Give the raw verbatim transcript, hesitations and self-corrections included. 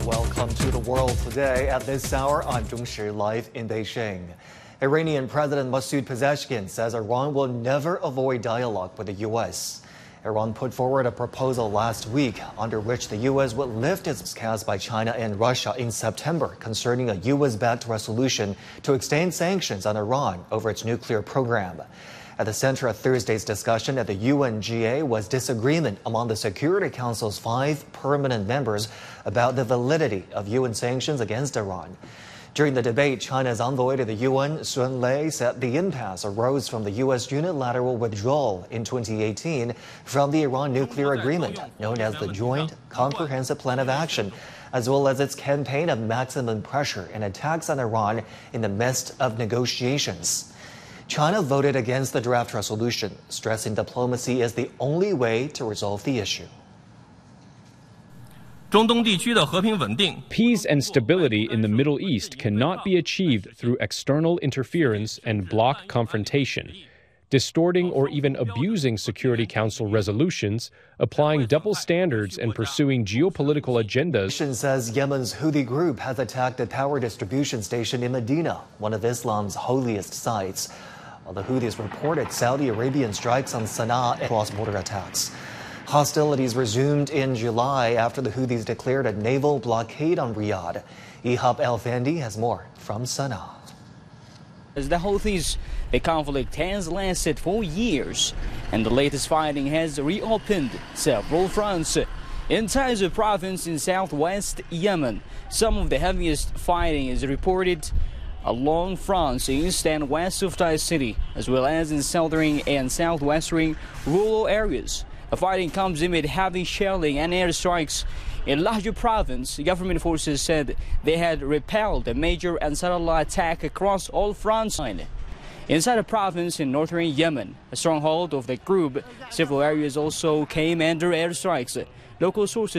Welcome to The World Today. At this hour, I'm Zhong Shi, live in Beijing. Iranian President Masoud Pezeshkian says Iran will never avoid dialogue with the U S. Iran put forward a proposal last week under which the U S would lift its cast by China and Russia in September concerning a U S-backed resolution to extend sanctions on Iran over its nuclear program. At the center of Thursday's discussion at the U N G A was disagreement among the Security Council's five permanent members about the validity of U N sanctions against Iran. During the debate, China's envoy to the U N, Sun Lei, said the impasse arose from the U S unilateral withdrawal in twenty eighteen from the Iran nuclear agreement, known as the Joint Comprehensive Plan of Action, as well as its campaign of maximum pressure and attacks on Iran in the midst of negotiations. China voted against the draft resolution, stressing diplomacy is the only way to resolve the issue. Peace and stability in the Middle East cannot be achieved through external interference and bloc confrontation, distorting or even abusing Security Council resolutions, applying double standards and pursuing geopolitical agendas. The says Yemen's Houthi group has attacked a power distribution station in Medina, one of Islam's holiest sites, while the Houthis reported Saudi Arabian strikes on Sana'a and cross-border attacks. Hostilities resumed in July after the Houthis declared a naval blockade on Riyadh. Ihab El-Fandi has more from Sana'a. As the Houthis, the conflict has lasted for years, and the latest fighting has reopened several fronts. In Taiz province in southwest Yemen, some of the heaviest fighting is reported along fronts east and west of Taiz city, as well as in southern and southwestern rural areas. The fighting comes amid heavy shelling and airstrikes. In Lahj province, government forces said they had repelled a major Ansarallah attack across all fronts. Inside the province in northern Yemen, a stronghold of the group, several areas also came under airstrikes. Local sources